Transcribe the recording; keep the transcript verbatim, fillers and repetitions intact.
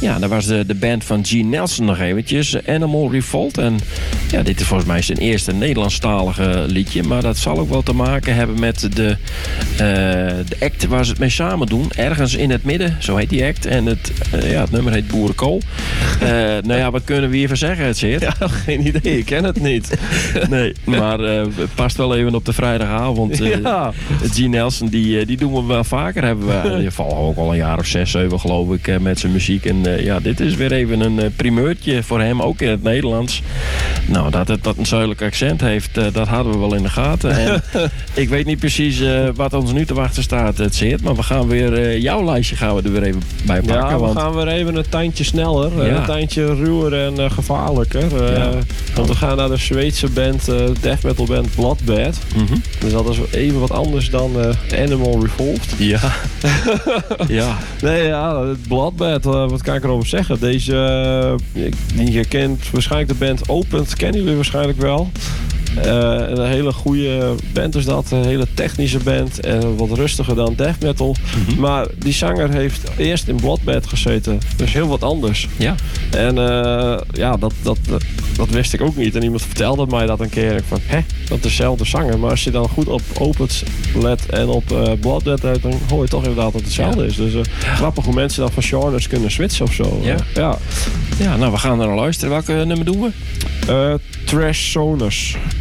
Ja, daar was de, de band van Gene Nelson nog eventjes. Animal Revolt. En ja, dit is volgens mij zijn eerste Nederlandstalige liedje. Maar dat zal ook wel te maken hebben met de, uh, de act waar ze het mee samen doen. Ergens in het midden, zo heet die act. En het, uh, ja, het nummer heet Boerenkool. Uh, nou ja, wat kunnen we hiervan zeggen, het Zeert? Ja, geen idee. Ik ken het niet. Nee, maar uh, het past wel even op de vrijdagavond. Uh, Ja. Gene Nelson, die, die doen we wel vaker. Hebben we, die vallen ook al een jaar of zes, zeven geloof ik, met zijn muziek. En uh, ja, dit is weer even een uh, primeurtje voor hem, ook in het Nederlands. Nou, dat het dat een zuidelijk accent heeft, uh, dat hadden we wel in de gaten. En ik weet niet precies uh, wat ons nu te wachten staat, het Zeert. Maar we gaan weer, uh, jouw lijstje gaan we er weer even bij pakken. Ja, we want... gaan weer even een tandje sneller. Ja. Een tandje ruwer en uh, gevaarlijker. Uh, Ja. Want we gaan naar de Zweedse band, uh, death metal band Bloodbath. Mm-hmm. Dus dat is even wat anders dan uh, Animal Revolt. Ja. Ja. Nee, ja, Bloodbath, uh, wat kan ik erover zeggen? Deze, uh, die je kent waarschijnlijk de band Opent, kennen jullie waarschijnlijk wel. Uh, een hele goede band is dat, een hele technische band en wat rustiger dan death metal. Mm-hmm. Maar die zanger heeft eerst in Bloodbath gezeten, dus heel wat anders. Ja. En uh, ja, dat, dat, dat wist ik ook niet. En iemand vertelde mij dat een keer. En ik van, hè, dat is dezelfde zanger. Maar als je dan goed op Opens let en op uh, Bloodbath let, dan hoor je toch inderdaad dat het hetzelfde Ja. is. Dus uh, grappig hoe mensen dan van genres kunnen switchen of zo. Ja. Uh, ja. Ja, nou, we gaan naar luisteren. Welke nummer doen we? Uh, Trash Sonus.